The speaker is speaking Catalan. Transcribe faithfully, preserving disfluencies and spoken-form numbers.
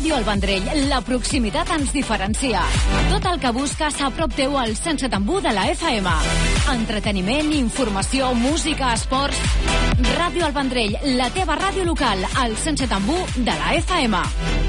Ràdio El Vendrell, la proximitat ens diferencia. Tot el que busques a prop teu al cent set coma u de la F M. Entreteniment, informació, música, esports... Ràdio El Vendrell, la teva ràdio local, al cent set coma u de la F M.